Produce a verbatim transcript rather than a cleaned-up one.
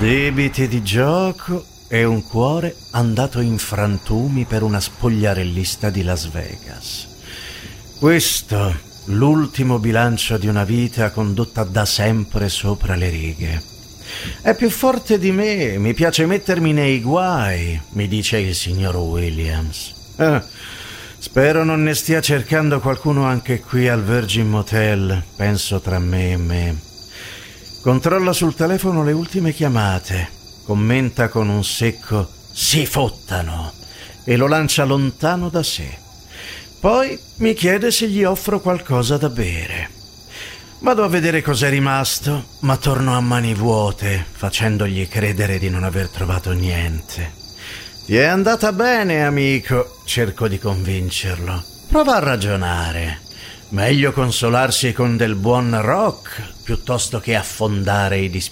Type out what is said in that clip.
Debiti di gioco e un cuore andato in frantumi per una spogliarellista di Las Vegas. Questo, l'ultimo bilancio di una vita condotta da sempre sopra le righe. È più forte di me, mi piace mettermi nei guai, mi dice il signor Williams. Eh, spero non ne stia cercando qualcuno anche qui al Virgin Motel, penso tra me e me. Controlla sul telefono le ultime chiamate, commenta con un secco "si fottano" e lo lancia lontano da sé. Poi mi chiede se gli offro qualcosa da bere. Vado a vedere cos'è rimasto, ma torno a mani vuote, facendogli credere di non aver trovato niente. Ti è andata bene, amico, cerco di convincerlo. Prova a ragionare. Meglio consolarsi con del buon rock piuttosto che affondare i dispiaceri.